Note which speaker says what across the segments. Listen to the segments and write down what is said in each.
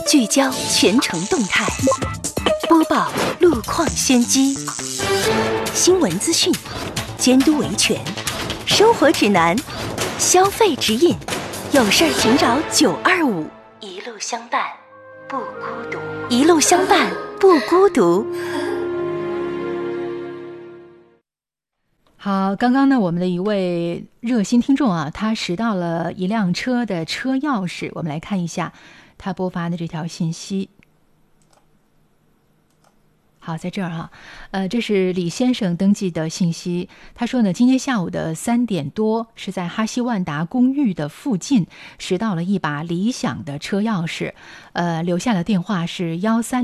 Speaker 1: 聚焦全城动态，播报路况先机，新闻资讯，监督维权，生活指南，消费指引，有事儿请找925，一路相伴不孤独，一路相伴不孤独。
Speaker 2: 好，刚刚呢，我们的一位热心听众啊，他拾到了一辆车的车钥匙，我们来看一下他播发的这条信息。好，在这儿哈，这是李先生登记的信息。他说呢，今天下午的3点多，是在哈希万达公寓的附近拾到了一把理想的车钥匙，留下的电话是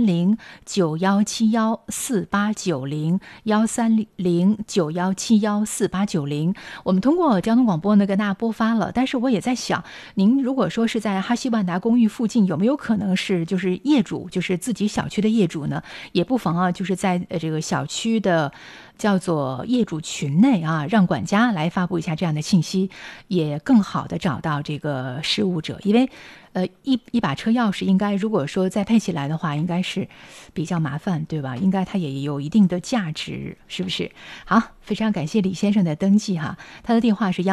Speaker 2: 13091714890，13091714890。我们通过交通广播呢跟大家播发了，但是我也在想，您如果说是在哈希万达公寓附近，有没有可能是就是业主，就是自己小区的业主呢？也不妨啊。就是在这个小区的叫做业主群内啊，让管家来发布一下这样的信息，也更好的找到这个失物者。因为一把车钥匙应该如果说再配起来的话，应该是比较麻烦，对吧？应该它也有一定的价值，是不是？好，非常感谢李先生的登记哈，他的电话是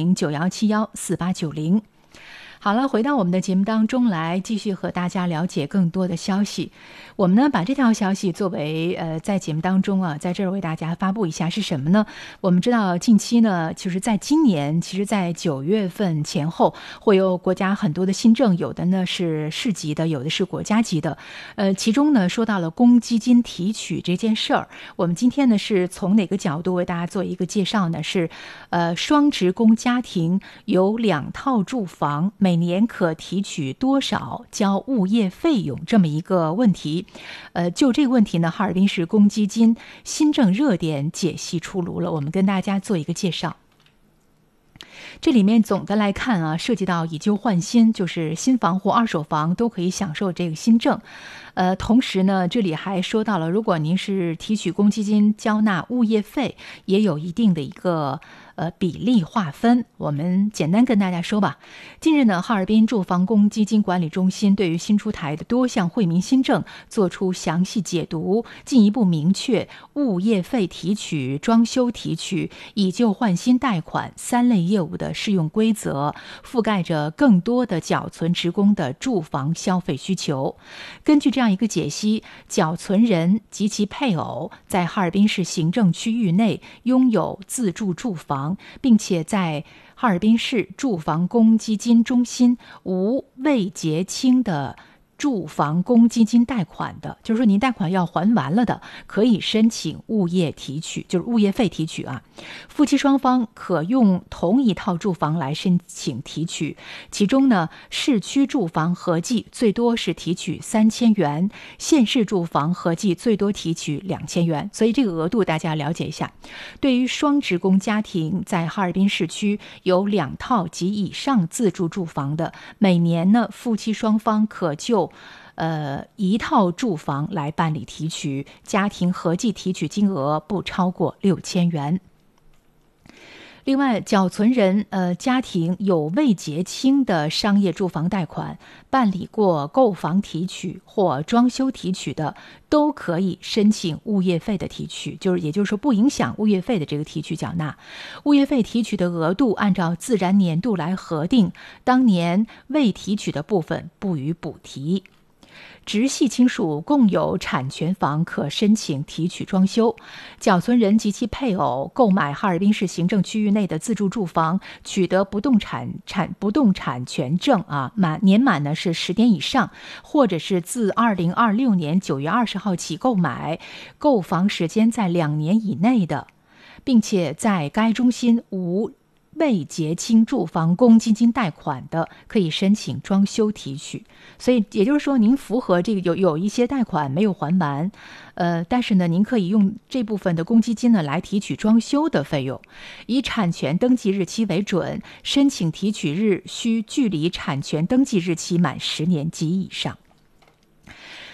Speaker 2: 13091714890。好了，回到我们的节目当中来，继续和大家了解更多的消息。我们呢把这条消息作为在节目当中啊，在这儿为大家发布一下是什么呢？我们知道近期呢，就是在今年，其实在9月份前后会有国家很多的新政，有的呢是市级的，有的是国家级的。其中呢说到了公积金提取这件事儿，我们今天呢是从哪个角度为大家做一个介绍呢？是双职工家庭有2套住房，每年可提取多少交物业费用这么一个问题。就这个问题呢，哈尔滨市公积金新政热点解析出炉了，我们跟大家做一个介绍。这里面总的来看啊，涉及到以旧换新，就是新房或二手房都可以享受这个新政。同时呢，这里还说到了，如果您是提取公积金交纳物业费，也有一定的一个比例划分。我们简单跟大家说吧。近日呢，哈尔滨住房公积金管理中心对于新出台的多项惠民新政做出详细解读，进一步明确物业费提取、装修提取、以旧换新贷款3类业务的适用规则，覆盖着更多的缴存职工的住房消费需求。根据这样一个解析，缴存人及其配偶在哈尔滨市行政区域内拥有自住住房，并且在哈尔滨市住房公积金中心无未结清的住房公积金贷款的，就是说您贷款要还完了的，可以申请物业提取，就是物业费提取啊。夫妻双方可用同一套住房来申请提取，其中呢，市区住房合计最多是提取3000元，县市住房合计最多提取2000元。所以这个额度大家了解一下。对于双职工家庭在哈尔滨市区有2套及以上自住住房的，每年呢，夫妻双方可就一套住房来办理提取，家庭合计提取金额不超过6000元。另外，缴存人家庭有未结清的商业住房贷款，办理过购房提取或装修提取的，都可以申请物业费的提取，也就是说不影响物业费的这个提取缴纳。物业费提取的额度按照自然年度来核定，当年未提取的部分不予补提。直系亲属共有产权房可申请提取装修，缴存人及其配偶购买哈尔滨市行政区域内的自住住房，取得不动产权证啊，年满呢是10年以上，或者是自2026年9月20号起购买，购房时间在2年以内的，并且在该中心无未结清住房公积金贷款的，可以申请装修提取。所以也就是说，您符合这个有一些贷款没有还完，但是呢，您可以用这部分的公积金呢来提取装修的费用，以产权登记日期为准，申请提取日需距离产权登记日期满10年及以上。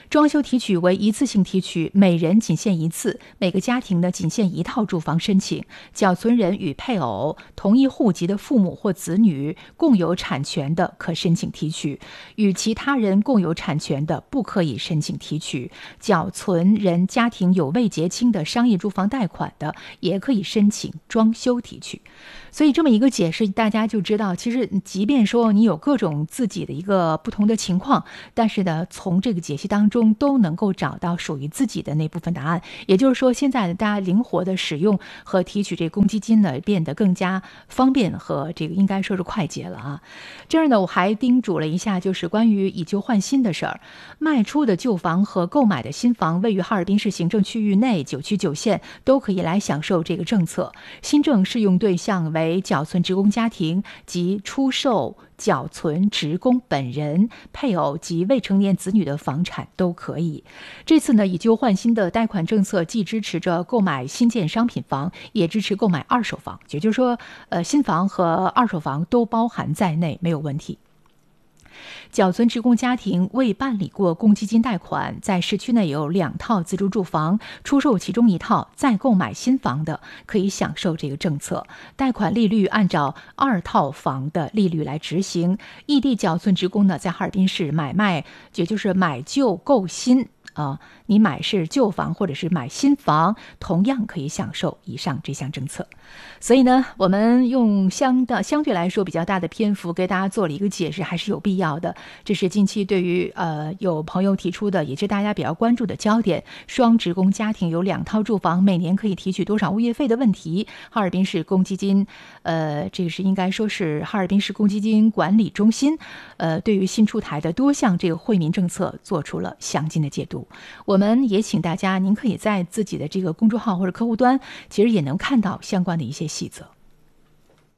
Speaker 2: 装修提取为一次性提取，每人仅限一次，每个家庭呢仅限一套住房申请。缴存人与配偶、同一户籍的父母或子女共有产权的可申请提取，与其他人共有产权的不可以申请提取。缴存人家庭有未结清的商业住房贷款的，也可以申请装修提取。所以这么一个解释，大家就知道，其实即便说你有各种自己的一个不同的情况，但是呢，从这个解析当中都能够找到属于自己的那部分答案。也就是说，现在大家灵活的使用和提取这个公积金呢，变得更加方便和这个应该说是快捷了啊。这样呢，我还叮嘱了一下，就是关于以旧换新的事儿。卖出的旧房和购买的新房位于哈尔滨市行政区域内9区9县都可以来享受这个政策。新政适用对象为缴存职工家庭及出售缴存职工本人、配偶及未成年子女的房产都可以。这次呢，以旧换新的贷款政策既支持着购买新建商品房，也支持购买二手房，也就是说，新房和二手房都包含在内，没有问题。缴存职工家庭未办理过公积金贷款，在市区内有2套自住住房，出售其中1套再购买新房的，可以享受这个政策。贷款利率按照2套房的利率来执行。异地缴存职工呢，在哈尔滨市买卖，也就是买旧购新。你买是旧房或者是买新房，同样可以享受以上这项政策。所以呢，我们用相对来说比较大的篇幅给大家做了一个解释，还是有必要的。这是近期对于有朋友提出的，也是大家比较关注的焦点：双职工家庭有2套住房，每年可以提取多少物业费的问题。哈尔滨市公积金，这个是应该说是哈尔滨市公积金管理中心，对于新出台的多项这个惠民政策做出了详尽的解读。我们也请大家，您可以在自己的这个公众号或者客户端，其实也能看到相关的一些细则。